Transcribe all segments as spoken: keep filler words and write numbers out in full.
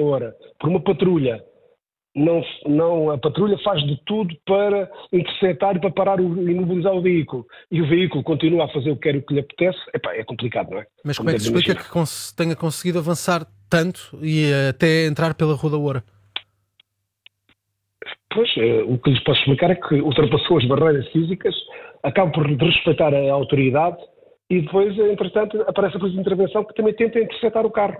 hora por uma patrulha, não, não, a patrulha faz de tudo para interceptar e para parar o, imobilizar o veículo, e o veículo continua a fazer o que quer e o que lhe apetece, epá, é complicado, não é? Mas como, como é que se explica imaginar. que cons- tenha conseguido avançar tanto e até entrar pela Rua da Oura? Pois, o que lhes posso explicar é que ultrapassou as barreiras físicas, acaba por respeitar a autoridade e depois, entretanto, aparece a polícia de intervenção que também tenta interceptar o carro.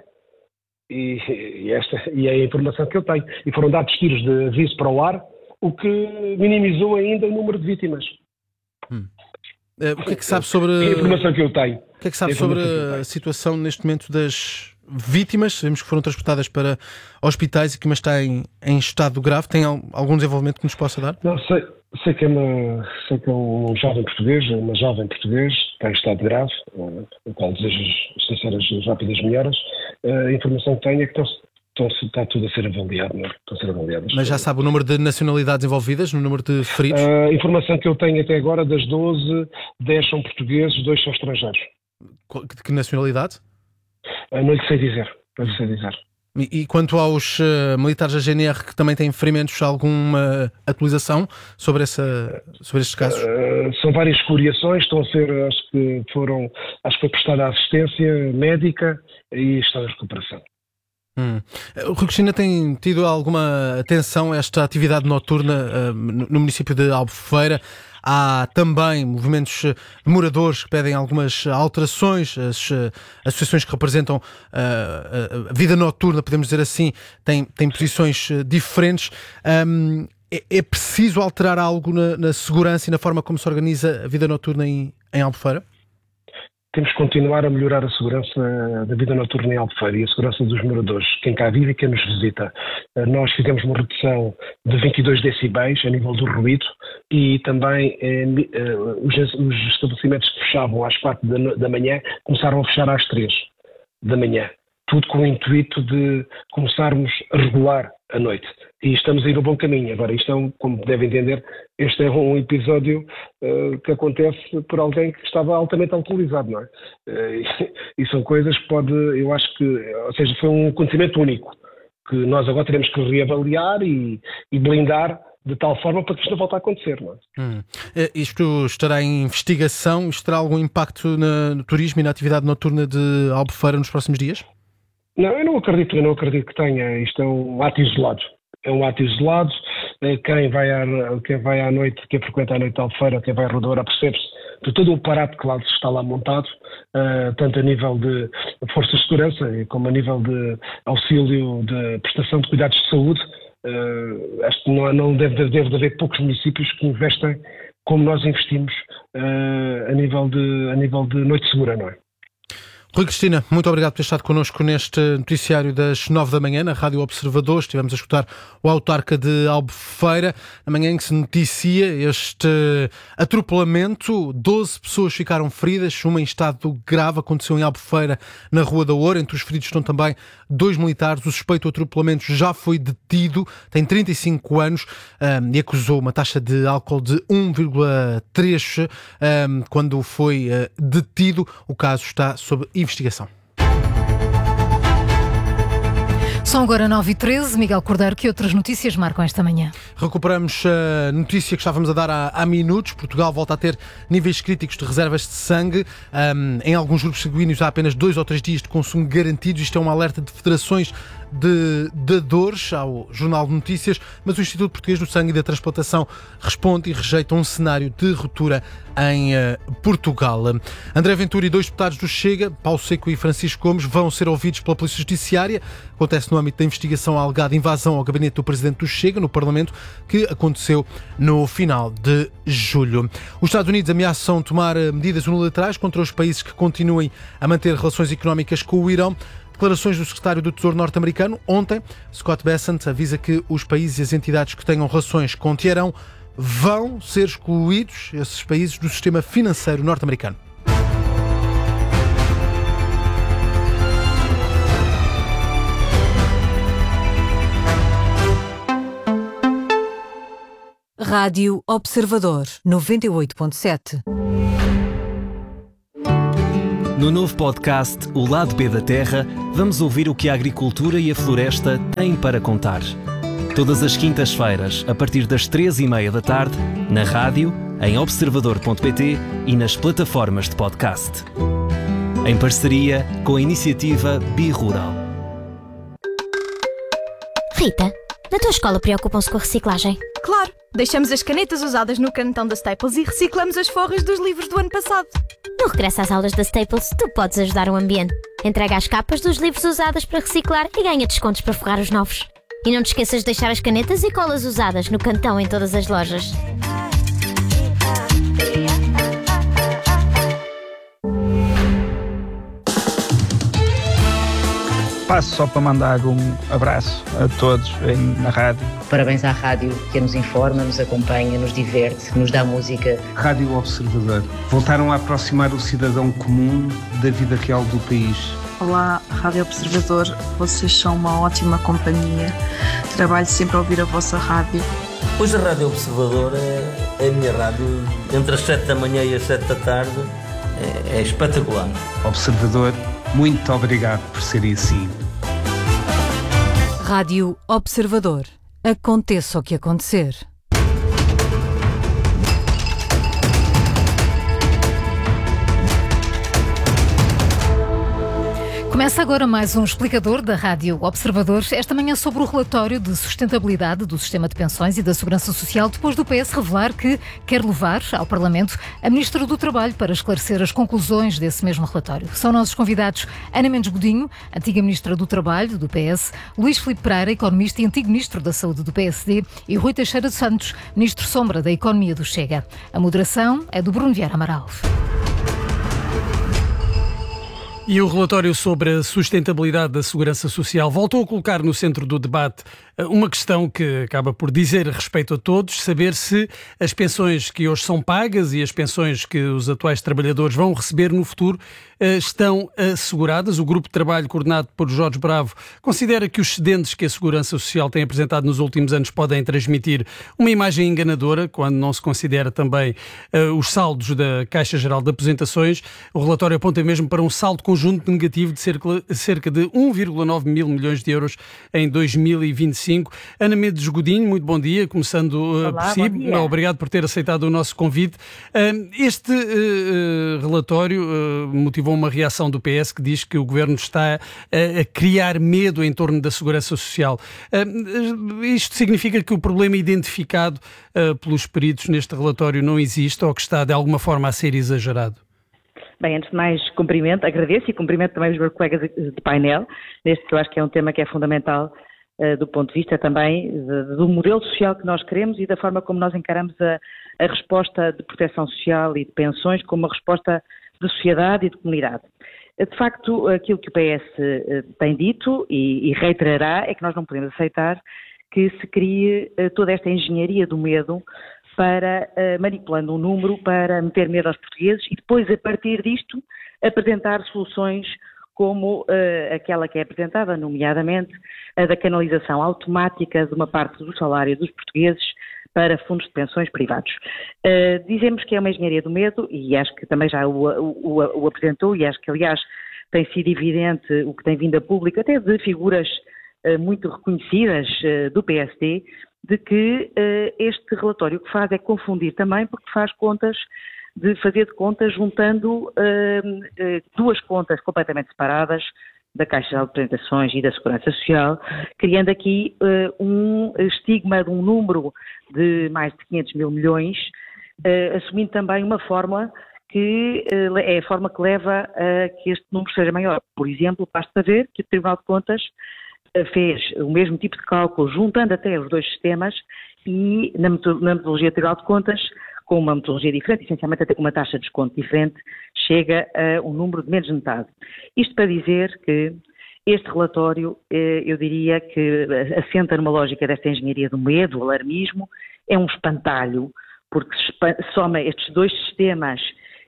E, e, esta, e é a informação que eu tenho. E foram dados tiros de aviso para o ar, o que minimizou ainda o número de vítimas. Hum. Uh, o que é que sabe sobre... É a informação que eu tenho. O que é que sabe sobre a situação neste momento das vítimas? Sabemos que foram transportadas para hospitais e que uma está em, em estado grave. Tem algum desenvolvimento que nos possa dar? Não, sei, sei, que é uma, sei que é um jovem português, uma jovem português, está em estado grave, o qual desejo sinceras e rápidas melhoras. A informação que tenho é que estão, estão, está tudo a ser avaliado, não é? Estão a ser avaliadas. Mas já sabe o número de nacionalidades envolvidas, no número de feridos? A informação que eu tenho até agora, das doze, dez são portugueses, dois são estrangeiros. De que nacionalidade? Não lhe sei dizer, não lhe sei dizer. E, e quanto aos uh, militares da G N R que também têm ferimentos, alguma atualização sobre, essa, sobre estes casos? Uh, são várias escoriações, estão a ser, acho que foram, acho que foi prestada assistência médica e estão em recuperação. Hum. O Rui Cristina tem tido alguma atenção a esta atividade noturna uh, no, no município de Albufeira? Há também movimentos de moradores que pedem algumas alterações. As associações que representam a vida noturna, podemos dizer assim, têm, têm posições diferentes. Um, é, é preciso alterar algo na, na segurança e na forma como se organiza a vida noturna em, em Albufeira? Temos que continuar a melhorar a segurança da vida noturna em Albufeira e a segurança dos moradores, quem cá vive e quem nos visita. Nós fizemos uma redução de vinte e dois decibéis a nível do ruído e também eh, os, os estabelecimentos que fechavam às quatro da, da manhã começaram a fechar às três da manhã. Tudo com o intuito de começarmos a regular a noite. E estamos a ir no bom caminho. Agora, isto é, um, como devem entender, este é um episódio uh, que acontece por alguém que estava altamente alcoolizado, não é? Uh, e, e são coisas que pode, eu acho que, ou seja, foi um acontecimento único, que nós agora teremos que reavaliar e, e blindar de tal forma para que isto não volte a acontecer, não é? Hum. Isto estará em investigação? Isto terá algum impacto na, no turismo e na atividade noturna de Albufeira nos próximos dias? Não, eu não acredito, eu não acredito que tenha. Isto é um ato isolado. É um ato isolado. Quem vai à, quem vai à noite, quem frequenta a noite de Albufeira, quem vai à Rodoura, percebe-se de todo o aparato que lá está lá montado, uh, tanto a nível de forças de segurança como a nível de auxílio de prestação de cuidados de saúde. Uh, acho que não, não deve, deve haver poucos municípios que investem como nós investimos uh, a, nível de, a nível de noite segura, não é? Rui Cristina, muito obrigado por ter estado connosco neste noticiário das nove da manhã na Rádio Observador. Estivemos a escutar o autarca de Albufeira, na manhã em que se noticia este atropelamento. doze pessoas ficaram feridas, uma em estado grave, aconteceu em Albufeira, na Rua da Oura. Entre os feridos estão também dois militares. O suspeito do atropelamento já foi detido, tem trinta e cinco anos um, e acusou uma taxa de álcool de um vírgula três um, quando foi uh, detido. O caso está sob investigação. São agora nove e treze. Miguel Cordeiro, que outras notícias marcam esta manhã? Recuperamos a notícia que estávamos a dar há, há minutos. Portugal volta a ter níveis críticos de reservas de sangue. Um, em alguns grupos sanguíneos há apenas dois ou três dias de consumo garantidos. Isto é um alerta de federações de dadores ao Jornal de Notícias, mas o Instituto Português do Sangue e da Transplantação responde e rejeita um cenário de ruptura em uh, Portugal. André Ventura e dois deputados do Chega, Paulo Seco e Francisco Gomes, vão ser ouvidos pela Polícia Judiciária. Acontece no âmbito da investigação à alegada invasão ao gabinete do Presidente do Chega, no Parlamento, que aconteceu no final de julho. Os Estados Unidos ameaçam tomar medidas unilaterais contra os países que continuem a manter relações económicas com o Irão. Declarações do secretário do Tesouro norte-americano. Ontem, Scott Bessent avisa que os países e as entidades que tenham relações com Teherão vão ser excluídos, esses países, do sistema financeiro norte-americano. Rádio Observador, noventa e oito ponto sete. No novo podcast O Lado B da Terra, vamos ouvir o que a agricultura e a floresta têm para contar. Todas as quintas-feiras, a partir das três e meia da tarde, na rádio, em observador ponto pt e nas plataformas de podcast. Em parceria com a iniciativa Bi-Rural. Rita, na tua escola preocupam-se com a reciclagem? Claro! Deixamos as canetas usadas no cantão da Staples e reciclamos as forras dos livros do ano passado. No regresso às aulas da Staples, tu podes ajudar o ambiente. Entrega as capas dos livros usados para reciclar e ganha descontos para forrar os novos. E não te esqueças de deixar as canetas e colas usadas no cantão em todas as lojas. Passo só para mandar um abraço a todos na rádio. Parabéns à rádio que nos informa, nos acompanha, nos diverte, nos dá música. Rádio Observador. Voltaram a aproximar o cidadão comum da vida real do país. Olá, Rádio Observador. Vocês são uma ótima companhia. Trabalho sempre a ouvir a vossa rádio. Hoje a Rádio Observador é, é a minha rádio. Entre as sete da manhã e as sete da tarde é, é espetacular. Observador, muito obrigado por serem assim. Rádio Observador. Aconteça o que acontecer. Começa agora mais um explicador da Rádio Observador, esta manhã sobre o relatório de sustentabilidade do sistema de pensões e da Segurança Social, depois do P S revelar que quer levar ao Parlamento a Ministra do Trabalho para esclarecer as conclusões desse mesmo relatório. São nossos convidados Ana Mendes Godinho, antiga Ministra do Trabalho do P S, Luís Filipe Pereira, economista e antigo Ministro da Saúde do P S D, e Rui Teixeira dos Santos, Ministro Sombra da Economia do Chega. A moderação é do Bruno Vieira Amaral. E o relatório sobre a sustentabilidade da Segurança Social voltou a colocar no centro do debate uma questão que acaba por dizer respeito a todos, saber se as pensões que hoje são pagas e as pensões que os atuais trabalhadores vão receber no futuro estão asseguradas. O grupo de trabalho coordenado por Jorge Bravo considera que os excedentes que a Segurança Social tem apresentado nos últimos anos podem transmitir uma imagem enganadora, quando não se considera também uh, os saldos da Caixa Geral de Aposentações. O relatório aponta mesmo para um saldo conjunto negativo de cerca, cerca de um vírgula nove mil milhões de euros em dois mil e vinte e cinco. Ana Mendes Godinho, muito bom dia, começando uh, Olá, por si. Bom dia. Obrigado por ter aceitado o nosso convite. Uh, este uh, relatório uh, motivou uma reação do P S que diz que o Governo está uh, a criar medo em torno da Segurança Social. Uh, isto significa que o problema identificado uh, pelos peritos neste relatório não existe ou que está de alguma forma a ser exagerado? Bem, antes de mais, cumprimento, agradeço e cumprimento também os meus colegas de painel, neste que eu acho que é um tema que é fundamental uh, do ponto de vista também de, do modelo social que nós queremos e da forma como nós encaramos a, a resposta de proteção social e de pensões como uma resposta de sociedade e de comunidade. De facto, aquilo que o P S uh, tem dito e, e reiterará é que nós não podemos aceitar que se crie uh, toda esta engenharia do medo para, uh, manipulando um número para meter medo aos portugueses e depois, a partir disto, apresentar soluções como uh, aquela que é apresentada, nomeadamente a da canalização automática de uma parte do salário dos portugueses para fundos de pensões privados. Uh, dizemos que é uma engenharia do medo e acho que também já o, o, o, o apresentou e acho que, aliás, tem sido evidente o que tem vindo a público, até de figuras uh, muito reconhecidas uh, do P S D, de que uh, este relatório o que faz é confundir também, porque faz contas, de fazer de contas juntando uh, uh, duas contas completamente separadas, da Caixa Geral de Aposentações e da Segurança Social, criando aqui uh, um estigma de um número de mais de quinhentos mil milhões, uh, assumindo também uma fórmula que uh, é a forma que leva a que este número seja maior. Por exemplo, basta ver que o Tribunal de Contas fez o mesmo tipo de cálculo, juntando até os dois sistemas, e na metodologia do Tribunal de Contas, com uma metodologia diferente, essencialmente até com uma taxa de desconto diferente, chega a um número de menos de metade. Isto para dizer que este relatório, eu diria que assenta numa lógica desta engenharia do medo, do alarmismo, é um espantalho, porque soma estes dois sistemas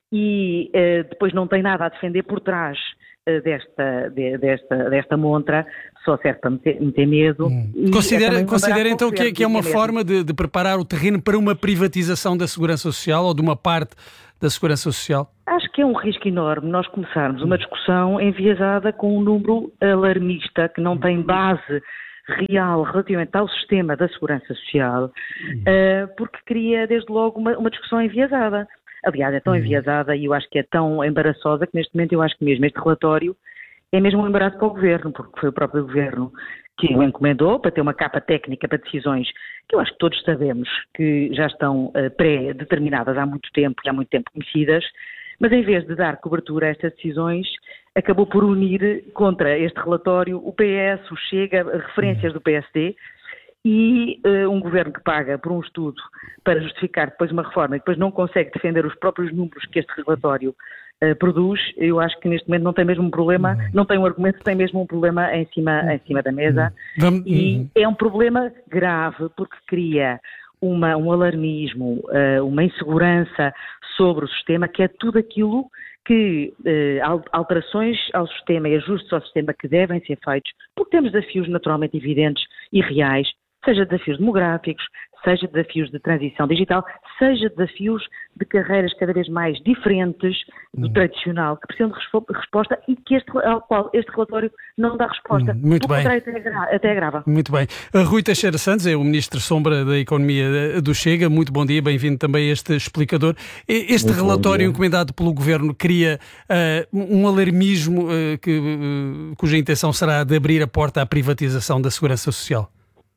e depois não tem nada a defender por trás desta, desta, desta montra, só serve para meter, meter medo. Hum. Considera, considera então que, que é uma forma de, de preparar o terreno para uma privatização da Segurança Social ou de uma parte da Segurança Social? Acho que é um risco enorme nós começarmos uma discussão enviesada com um número alarmista que não tem base real relativamente ao sistema da segurança social, uh, porque cria desde logo uma, uma discussão enviesada. Aliás, é tão enviesada e eu acho que é tão embaraçosa que neste momento eu acho que mesmo este relatório é mesmo um embaraço para o Governo, porque foi o próprio Governo que o encomendou para ter uma capa técnica para decisões que eu acho que todos sabemos que já estão uh, pré-determinadas há muito tempo e há muito tempo conhecidas, mas em vez de dar cobertura a estas decisões, acabou por unir contra este relatório o P S, o Chega, referências do P S D e uh, um governo que paga por um estudo para justificar depois uma reforma e depois não consegue defender os próprios números que este relatório uh, produz. Eu acho que neste momento não tem mesmo um problema, não tem um argumento, tem mesmo um problema em cima, em cima da mesa. Vamos... E é um problema grave porque cria uma, um alarmismo, uh, uma insegurança sobre o sistema, que é tudo aquilo que uh, alterações ao sistema e ajustes ao sistema que devem ser feitos, porque temos desafios naturalmente evidentes e reais, seja desafios demográficos, seja desafios de transição digital, seja desafios de carreiras cada vez mais diferentes do hum. tradicional, que precisam de resposta e que este, ao qual este relatório não dá resposta. Hum, muito bem. Até, até agrava. Muito bem. Rui Teixeira Santos é o Ministro Sombra da Economia do Chega. Muito bom dia, bem-vindo também a este explicador. Este muito relatório encomendado pelo Governo cria uh, um alarmismo uh, que, uh, cuja intenção será de abrir a porta à privatização da Segurança Social.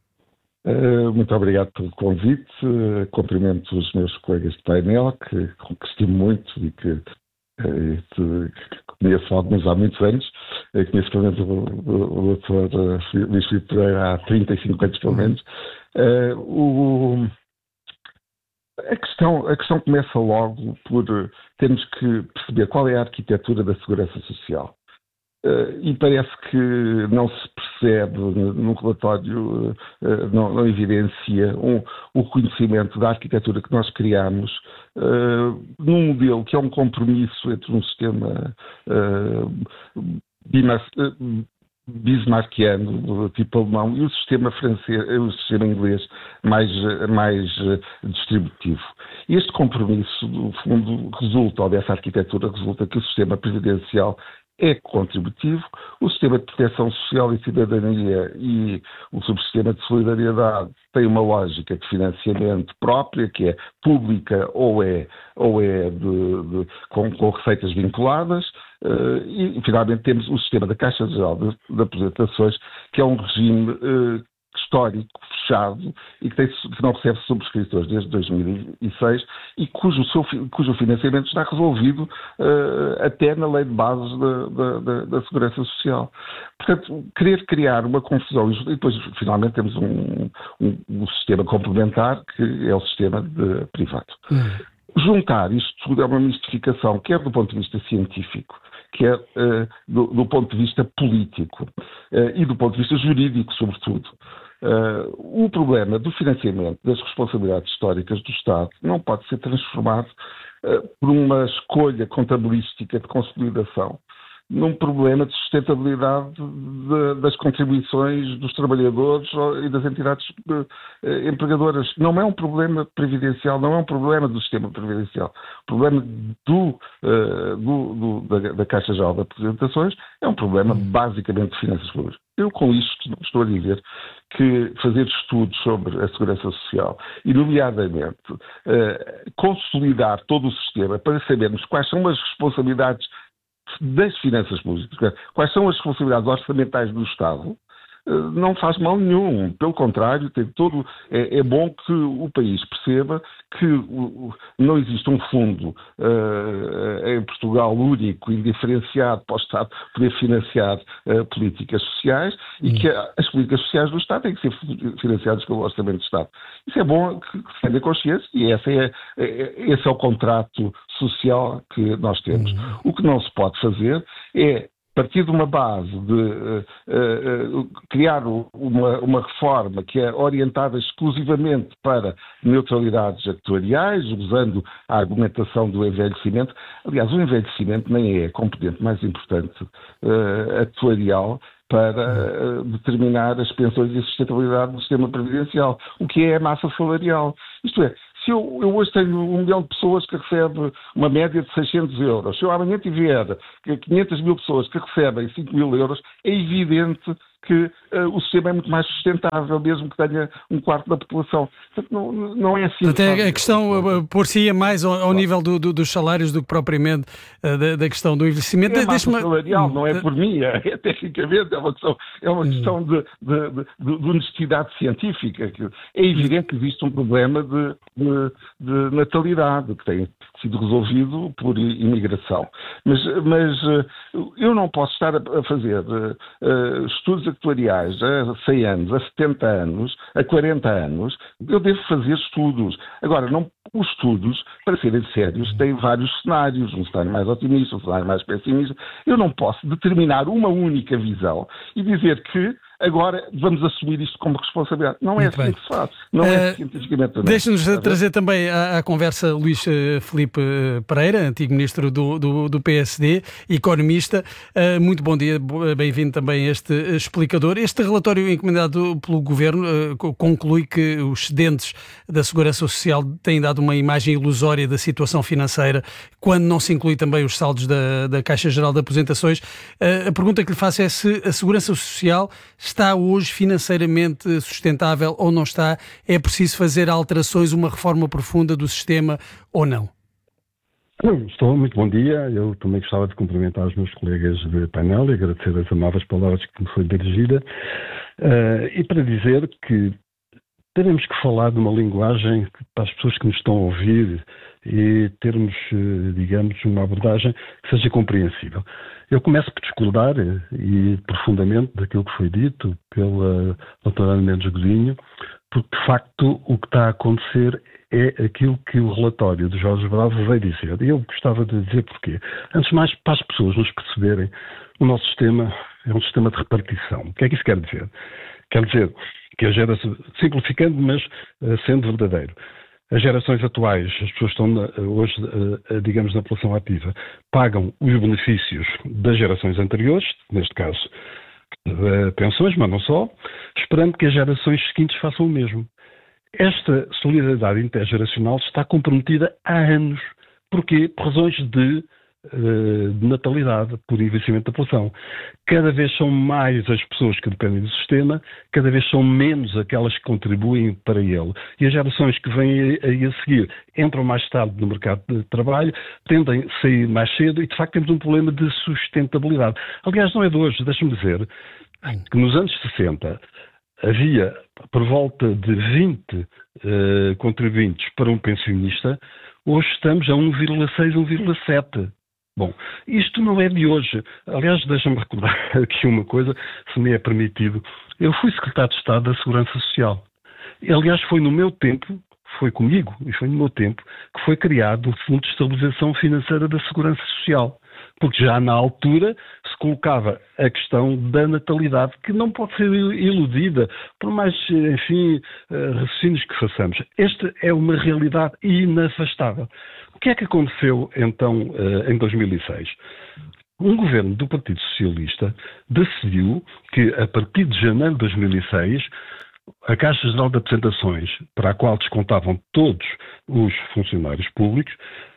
Uh, muito obrigado pelo convite. Uh, cumprimento os meus colegas de painel, que, que estimo muito e que, uh, que conheço alguns há muitos anos. Uh, conheço pelo menos o, o, o doutor uh, Luís Filipe Pereira há trinta e cinco anos, pelo menos. Uh, o, a, questão, a questão começa logo por uh, termos que perceber qual é a arquitetura da segurança social. Uh, e parece que não se percebe num relatório, uh, não, não evidencia um, o reconhecimento da arquitetura que nós criamos uh, num modelo que é um compromisso entre um sistema uh, bimas, uh, bismarckiano, tipo alemão, e o sistema francês, o sistema inglês mais, mais distributivo. E este compromisso, no fundo, resulta, ou dessa arquitetura, resulta que o sistema presidencial é contributivo, o sistema de proteção social e cidadania e o subsistema de solidariedade tem uma lógica de financiamento própria, que é pública ou é, ou é de, de, com, com receitas vinculadas, uh, e, e finalmente temos o sistema da Caixa Geral de, de Aposentações, que é um regime uh, histórico, fechado, e que, tem, que não recebe subscritores desde dois mil e seis e cujo, seu, cujo financiamento está resolvido uh, até na lei de bases da, da, da Segurança Social. Portanto, querer criar uma confusão, e depois finalmente temos um, um, um sistema complementar, que é o sistema de privado. Hum. Juntar isto tudo é uma mistificação, quer do ponto de vista científico, quer uh, do, do ponto de vista político uh, e do ponto de vista jurídico, sobretudo. Uh, o problema do financiamento das responsabilidades históricas do Estado não pode ser transformado uh, por uma escolha contabilística de consolidação num problema de sustentabilidade de, das contribuições dos trabalhadores e das entidades uh, empregadoras. Não é um problema previdencial, não é um problema do sistema previdencial. O problema do, uh, do, do, da, da Caixa Geral de Aposentações é um problema basicamente de finanças públicas. Eu com isto estou a dizer que fazer estudos sobre a segurança social e, nomeadamente, uh, consolidar todo o sistema para sabermos quais são as responsabilidades das finanças públicas, quais são as responsabilidades orçamentais do Estado, não faz mal nenhum. Pelo contrário, tem todo, é, é bom que o país perceba que o, não existe um fundo uh, em Portugal único e diferenciado para o Estado poder financiar uh, políticas sociais hum. e que as políticas sociais do Estado têm que ser financiadas pelo Orçamento do Estado. Isso é bom que, que se tenha consciência e esse é, é, esse é o contrato social que nós temos. Hum. O que não se pode fazer é partir de uma base de uh, uh, criar uma, uma reforma que é orientada exclusivamente para neutralidades actuariais, usando a argumentação do envelhecimento. Aliás, o envelhecimento nem é a componente mais importante uh, atuarial para uh, determinar as pensões e a sustentabilidade do sistema previdencial. O que é a massa salarial? Isto é, se se eu, eu hoje tenho um milhão de pessoas que recebem uma média de seiscentos euros, se eu amanhã tiver quinhentas mil pessoas que recebem cinco mil euros, é evidente que uh, o sistema é muito mais sustentável, mesmo que tenha um quarto da população. Portanto, não, não é assim. Até a questão uh, por-se mais ao, ao nível do, do, dos salários do que propriamente uh, da, da questão do envelhecimento. É massa salarial, não é por mim, é, é tecnicamente, é uma questão, é uma questão de, de, de, de honestidade científica. É evidente que existe um problema de, de, de natalidade que tem sido resolvido por imigração. Mas, mas uh, eu não posso estar a, a fazer uh, estudos actuariais a cem anos, a setenta anos, a quarenta anos, eu devo fazer estudos. Agora, não, os estudos, para serem sérios, têm vários cenários, um cenário mais otimista, um cenário mais pessimista. Eu não posso determinar uma única visão e dizer que agora vamos assumir isto como responsabilidade. Não é Muito assim bem. que se faz. Não é Uh, cientificamente também. Deixa-nos trazer também à, à conversa Luís uh, Filipe Pereira, antigo ministro do, do, do P S D, economista. Uh, muito bom dia, bem-vindo também a este explicador. Este relatório encomendado pelo Governo uh, conclui que os excedentes da Segurança Social têm dado uma imagem ilusória da situação financeira, quando não se inclui também os saldos da, da Caixa Geral de Aposentações. Uh, a pergunta que lhe faço é se a Segurança Social está hoje financeiramente sustentável ou não está? É preciso fazer alterações, uma reforma profunda do sistema ou não? Estou, muito bom dia. Eu também gostava de cumprimentar os meus colegas de painel e agradecer as amáveis palavras que me foi dirigida. Uh, e para dizer que teremos que falar de uma linguagem para as pessoas que nos estão a ouvir e termos, digamos, uma abordagem que seja compreensível. Eu começo por discordar e profundamente daquilo que foi dito pela doutora Ana Mendes Godinho, porque de facto o que está a acontecer é aquilo que o relatório de Jorge Bravo veio dizer. E eu gostava de dizer porquê. Antes de mais, para as pessoas nos perceberem, o nosso sistema é um sistema de repartição. O que é que isso quer dizer? Quer dizer que a geração, simplificando, mas uh, sendo verdadeiro, as gerações atuais, as pessoas que estão na, hoje, uh, digamos, na população ativa, pagam os benefícios das gerações anteriores, neste caso uh, pensões, mas não só, esperando que as gerações seguintes façam o mesmo. Esta solidariedade intergeracional está comprometida há anos. Porquê? Por razões de de natalidade, por envelhecimento da população. Cada vez são mais as pessoas que dependem do sistema, cada vez são menos aquelas que contribuem para ele. E as gerações que vêm aí a seguir entram mais tarde no mercado de trabalho, tendem a sair mais cedo e, de facto, temos um problema de sustentabilidade. Aliás, não é de hoje, deixa-me dizer que nos anos sessenta havia por volta de vinte uh, contribuintes para um pensionista, hoje estamos a um vírgula seis, um vírgula sete. Bom, isto não é de hoje. Aliás, deixa-me recordar aqui uma coisa, se me é permitido. Eu fui secretário de Estado da Segurança Social. E, aliás, foi no meu tempo, foi comigo, e foi no meu tempo, que foi criado o Fundo de Estabilização Financeira da Segurança Social. Porque já na altura se colocava a questão da natalidade, que não pode ser iludida, por mais, enfim, raciocínios que façamos. Esta é uma realidade inafastável. O que é que aconteceu, então, em dois mil e seis? Um governo do Partido Socialista decidiu que, a partir de janeiro de dois mil e seis, a Caixa Geral de Aposentações, para a qual descontavam todos os funcionários públicos,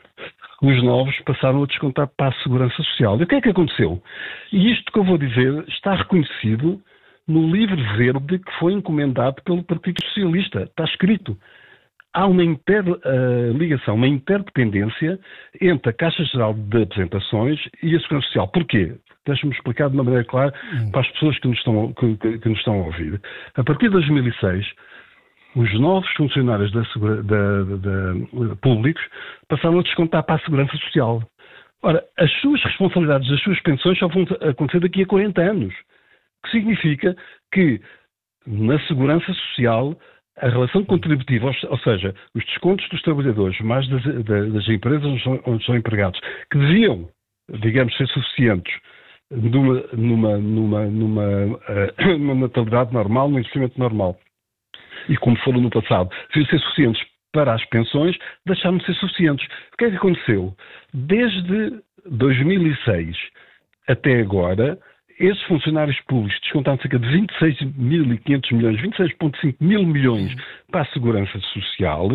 os novos passaram a descontar para a Segurança Social. E o que é que aconteceu? E isto que eu vou dizer está reconhecido no livro verde que foi encomendado pelo Partido Socialista. Está escrito. Há uma interligação, uh, uma interdependência entre a Caixa Geral de Aposentações e a Segurança Social. Porquê? Deixa-me explicar de uma maneira clara hum. para as pessoas que nos, estão, que, que, que nos estão a ouvir. A partir de dois mil e seis, os novos funcionários da, da, da, da, públicos passaram a descontar para a Segurança Social. Ora, as suas responsabilidades, as suas pensões só vão acontecer daqui a quarenta anos. O que significa que na Segurança Social a relação contributiva, ou seja, os descontos dos trabalhadores, mais das, das empresas onde são, onde são empregados, que deviam, digamos, ser suficientes numa, numa, numa, numa, uh, numa natalidade normal, num investimento normal, e como foram no passado, deviam ser suficientes para as pensões, deixaram de ser suficientes. O que é que aconteceu? Desde dois mil e seis até agora, esses funcionários públicos descontaram cerca de vinte e seis mil e quinhentos milhões, vinte e seis vírgula cinco mil milhões para a Segurança Social.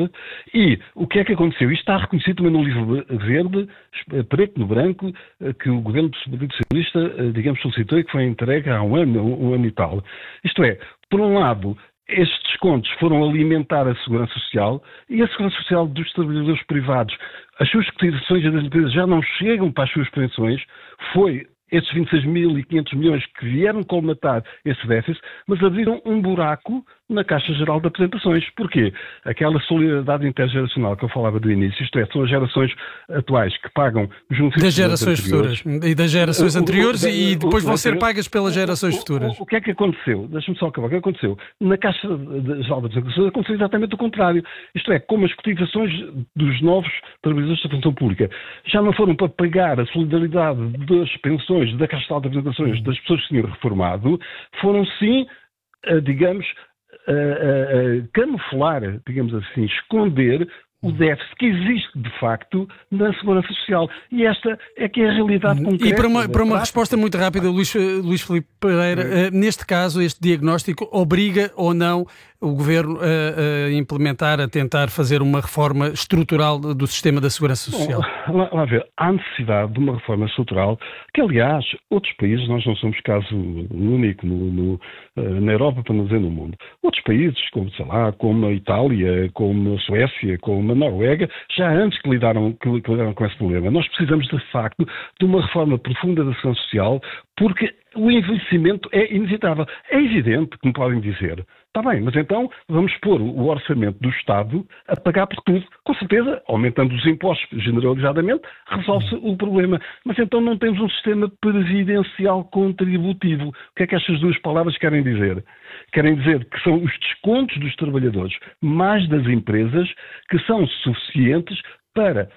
E o que é que aconteceu? Isto está reconhecido também no livro verde, preto no branco, que o governo do Partido Socialista, digamos, solicitou e que foi entregue há um ano, um ano e tal. Isto é, por um lado, estes descontos foram alimentar a Segurança Social e a Segurança Social dos trabalhadores privados. As suas cotizações das empresas já não chegam para as suas pensões. Foi esses vinte e seis mil e quinhentos milhões que vieram colmatar esse déficit, mas abriram um buraco na Caixa Geral de Apresentações. Porquê? Aquela solidariedade intergeracional que eu falava do início, isto é, são as gerações atuais que pagam os benefícios das gerações futuras e das gerações anteriores o, o, e depois o, vão ser o, pagas pelas gerações o, futuras. O, o que é que aconteceu? Deixa-me só acabar. O que aconteceu? Na Caixa Geral de Apresentações aconteceu exatamente o contrário. Isto é, como as cotizações dos novos trabalhadores da função pública já não foram para pagar a solidariedade das pensões da Caixa Geral de Apresentações das pessoas que tinham reformado, foram sim, digamos, a, a, a camuflar, digamos assim, esconder o déficit que existe, de facto, na Segurança Social. E esta é que é a realidade concreta. E para uma, para uma resposta muito rápida, Luís, Luís Filipe Pereira, é. neste caso, este diagnóstico obriga ou não o Governo a, a implementar, a tentar fazer uma reforma estrutural do sistema da Segurança Social? Bom, lá, lá ver, há necessidade de uma reforma estrutural que, aliás, outros países, nós não somos caso único no, no, na Europa, para não dizer no mundo. Outros países, como, sei lá, como a Itália, como a Suécia, como a Noruega, já antes que lidaram, que, que lidaram com esse problema. Nós precisamos, de facto, de uma reforma profunda da Segurança Social, porque o envelhecimento é inevitável. É evidente, como podem dizer. Está bem, mas então vamos pôr o orçamento do Estado a pagar por tudo. Com certeza, aumentando os impostos generalizadamente, resolve-se o problema. Mas então não temos um sistema previdencial contributivo. O que é que estas duas palavras querem dizer? Querem dizer que são os descontos dos trabalhadores mais das empresas que são suficientes para,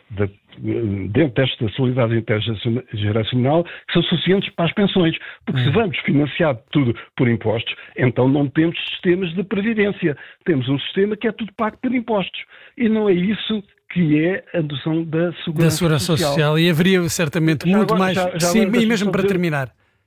dentro desta solidariedade intergeracional, que são suficientes para as pensões. Porque se vamos financiar tudo por impostos, então não temos sistemas de previdência. Temos um sistema que é tudo pago por impostos. E não é isso que é a adoção da Segurança, da segurança social. social. E haveria certamente já muito agora, mais... Já, já Sim, e mesmo para dizer... terminar.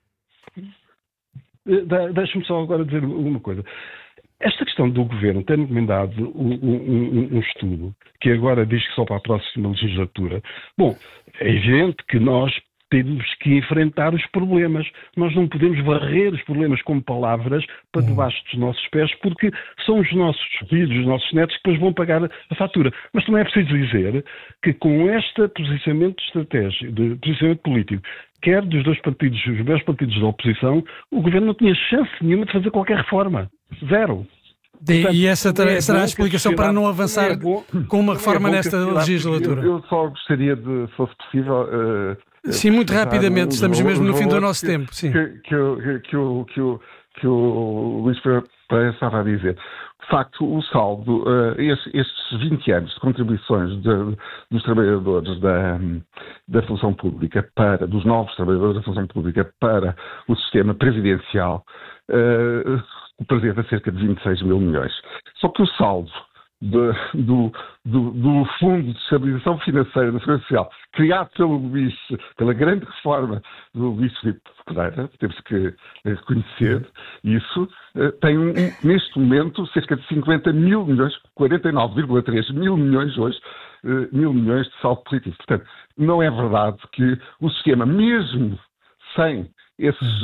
Deixa-me só agora dizer uma coisa. Esta questão do Governo ter encomendado um, um, um estudo, que agora diz que só para a próxima legislatura, bom, é evidente que nós temos que enfrentar os problemas. Nós não podemos varrer os problemas como palavras para debaixo dos nossos pés, porque são os nossos filhos, os nossos netos que depois vão pagar a fatura. Mas também é preciso dizer que com este posicionamento de estratégia, de posicionamento político, quer dos dois partidos, os meus partidos da oposição, o Governo não tinha chance nenhuma de fazer qualquer reforma. Zero. Portanto, e essa é será a explicação para não avançar é bom, com uma reforma é nesta legislatura? Eu, eu só gostaria de, se fosse possível... Uh, sim, muito rapidamente, o, estamos o, mesmo o, no fim do nosso que, tempo. Sim. Que, que, que, que, o, que, o, que o Luís Pereira estava a dizer. De facto, o saldo, uh, estes, estes vinte anos de contribuições de, dos trabalhadores da, da função pública para, dos novos trabalhadores da função pública para o sistema previdencial, uh, representa cerca de vinte e seis mil milhões. Só que o saldo de, do, do, do Fundo de Estabilização Financeira da Segurança Social, criado pelo Luís, pela grande reforma do Luís Filipe Pereira, temos que reconhecer isso, tem um, neste momento cerca de cinquenta mil milhões, quarenta e nove vírgula três mil milhões hoje, mil milhões de saldo positivo. Portanto, não é verdade que o sistema, mesmo sem esses,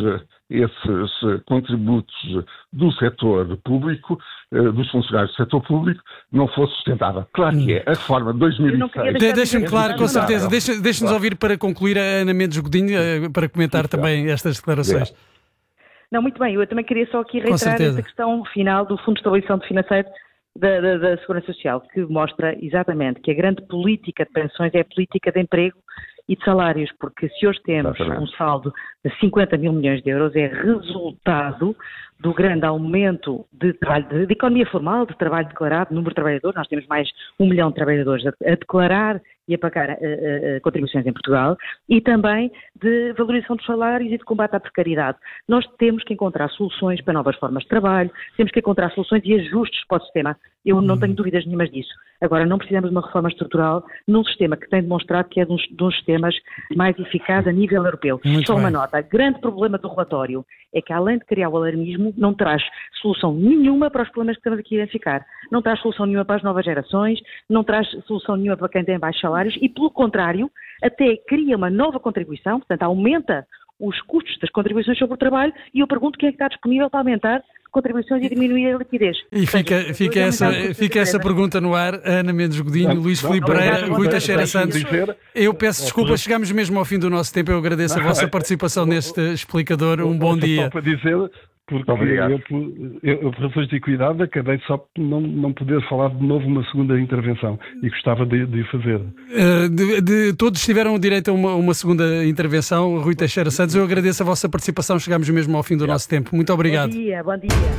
esses contributos do setor público, dos funcionários do setor público, não fosse sustentável. Claro que é. A reforma de dois mil e seis... De, Deixa-me claro, com certeza. Deixa, Deixa-nos ouvir para concluir a Ana Mendes Godinho, para comentar também estas declarações. Não, muito bem. Eu também queria só aqui reiterar essa questão final do Fundo de Estabilização Financeira da, da, da Segurança Social, que mostra exatamente que a grande política de pensões é a política de emprego e de salários, porque se hoje temos Exatamente. um saldo de cinquenta mil milhões de euros, é resultado do grande aumento de, trabalho, de, de economia formal, de trabalho declarado, número de trabalhadores. Nós temos mais um milhão de trabalhadores a, a declarar e a pagar uh, uh, contribuições em Portugal, e também de valorização dos salários e de combate à precariedade. Nós temos que encontrar soluções para novas formas de trabalho, temos que encontrar soluções e ajustes para o sistema. Eu não tenho dúvidas nenhumas disso. Agora, não precisamos de uma reforma estrutural num sistema que tem demonstrado que é de um, de um sistemas mais eficaz a nível europeu. Muito Só bem. uma nota. Grande problema do relatório é que, além de criar o alarmismo, não traz solução nenhuma para os problemas que estamos aqui a identificar. Não traz solução nenhuma para as novas gerações, não traz solução nenhuma para quem tem baixos salários e, pelo contrário, até cria uma nova contribuição, portanto, aumenta os custos das contribuições sobre o trabalho e eu pergunto quem é que está disponível para aumentar contribuições e diminuir a liquidez. E fica, seja, fica, essa, fica essa pergunta no ar. Ana Mendes Godinho, Não, Luís não, Filipe não, Pereira, não, Rui não, Teixeira não, Santos. dizer- Eu peço desculpa, chegamos mesmo ao fim do nosso tempo. Eu agradeço a vossa participação neste explicador. Um bom Só dia. para dizer, porque Obrigado. eu, por- eu, eu, por razões de equidade, acabei só por não, não poder falar de novo uma segunda intervenção e gostava de, de fazer. Uh, de, de- todos tiveram direito a uma, uma segunda intervenção. Rui Teixeira Santos, eu agradeço a vossa participação. Chegamos mesmo ao fim do nosso tempo. Muito obrigado. Bom dia, bom dia.